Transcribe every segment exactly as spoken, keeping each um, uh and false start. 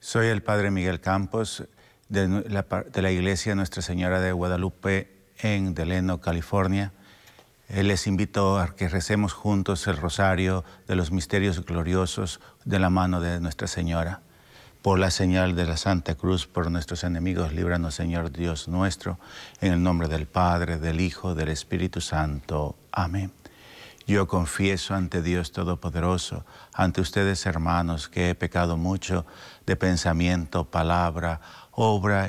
Soy el Padre Miguel Campos de la, de la Iglesia Nuestra Señora de Guadalupe en Delano, California. Les invito a que recemos juntos el rosario de los misterios gloriosos de la mano de Nuestra Señora. Por la señal de la Santa Cruz, por nuestros enemigos, líbranos, Señor Dios nuestro, en el nombre del Padre, del Hijo, del Espíritu Santo. Amén. Yo confieso ante Dios Todopoderoso, ante ustedes, hermanos, que he pecado mucho de pensamiento, palabra, obra,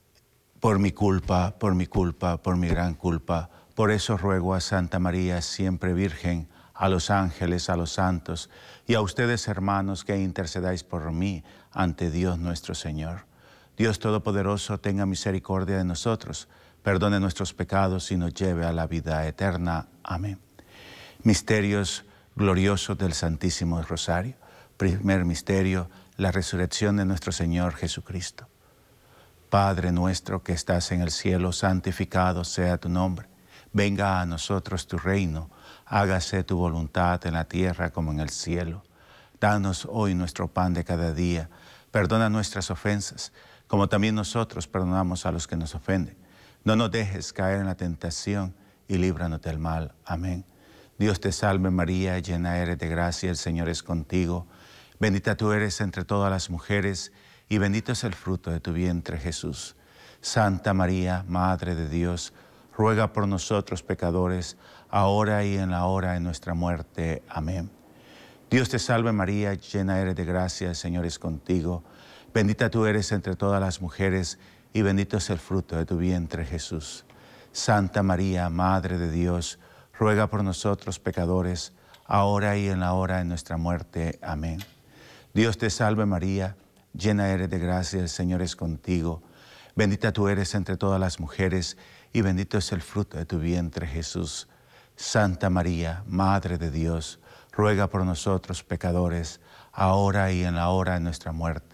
por mi culpa, por mi culpa, por mi gran culpa. Por eso ruego a Santa María, siempre Virgen, a los ángeles, a los santos, y a ustedes, hermanos, que intercedáis por mí ante Dios nuestro Señor. Dios Todopoderoso, tenga misericordia de nosotros, perdone nuestros pecados y nos lleve a la vida eterna. Amén. Misterios gloriosos del Santísimo Rosario. Primer misterio, la resurrección de nuestro Señor Jesucristo. Padre nuestro que estás en el cielo, santificado sea tu nombre. Venga a nosotros tu reino, hágase tu voluntad en la tierra como en el cielo. Danos hoy nuestro pan de cada día, perdona nuestras ofensas, como también nosotros perdonamos a los que nos ofenden. No nos dejes caer en la tentación y líbranos del mal. Amén. Dios te salve María, llena eres de gracia, el Señor es contigo. Bendita tú eres entre todas las mujeres, y bendito es el fruto de tu vientre, Jesús. Santa María, Madre de Dios, ruega por nosotros pecadores, ahora y en la hora de nuestra muerte. Amén. Dios te salve María, llena eres de gracia, el Señor es contigo. Bendita tú eres entre todas las mujeres, y bendito es el fruto de tu vientre, Jesús. Santa María, Madre de Dios, ruega por nosotros pecadores, ahora y en la hora de nuestra muerte. Amén. Dios te salve María, llena eres de gracia, el Señor es contigo. Bendita tú eres entre todas las mujeres, y bendito es el fruto de tu vientre, Jesús. Santa María, Madre de Dios, ruega por nosotros pecadores, ahora y en la hora de nuestra muerte.